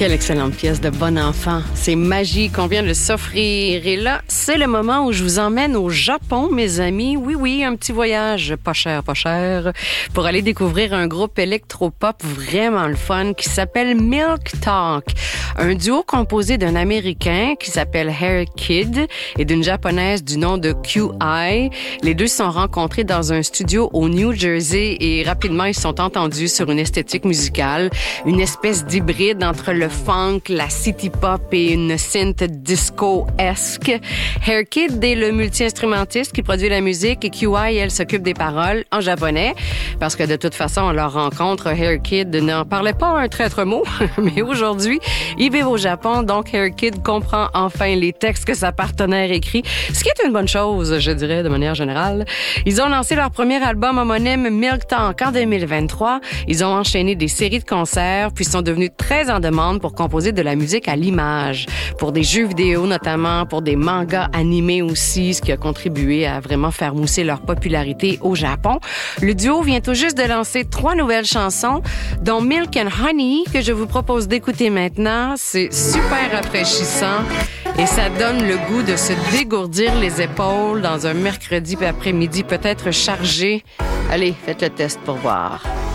Quelle excellente pièce de bon enfant. C'est magique qu'on vient de s'offrir. Et là, c'est le moment où je vous emmène au Japon, mes amis. Oui, un petit voyage pas cher, pour aller découvrir un groupe électropop vraiment le fun qui s'appelle Milk Talk. Un duo composé d'un Américain qui s'appelle Hair Kid et d'une Japonaise du nom de QI. Les deux se sont rencontrés dans un studio au New Jersey et rapidement, ils se sont entendus sur une esthétique musicale, une espèce d'hybride entre le funk, la city pop et une synth disco-esque. Hair Kid est le multi-instrumentiste qui produit la musique et QI, elle, s'occupe des paroles en japonais parce que de toute façon, à leur rencontre, Hair Kid n'en parlait pas un traître mot, mais aujourd'hui, il vit au Japon, donc Hair Kid comprend enfin les textes que sa partenaire écrit, ce qui est une bonne chose, je dirais, de manière générale. Ils ont lancé leur premier album homonyme Milk Talk en 2023. Ils ont enchaîné des séries de concerts, puis sont devenus très en demande pour composer de la musique à l'image, pour des jeux vidéo notamment, pour des mangas animés aussi, ce qui a contribué à vraiment faire mousser leur popularité au Japon. Le duo vient tout juste de lancer 3 nouvelles chansons, dont Milk and Honey, que je vous propose d'écouter maintenant. C'est super rafraîchissant et ça donne le goût de se dégourdir les épaules dans un mercredi après-midi peut-être chargé. Allez, faites le test pour voir.